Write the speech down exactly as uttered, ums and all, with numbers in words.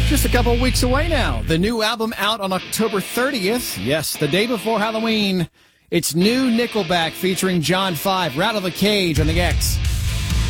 Just a couple weeks away now. The new album out on October thirtieth. Yes, the day before Halloween. It's new Nickelback featuring John five, Rattle the Cage on the X.